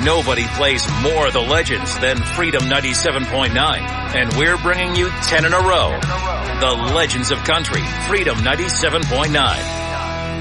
Nobody plays more of the legends than Freedom 97.9. And we're bringing you 10 in a row. The Legends of Country, Freedom 97.9.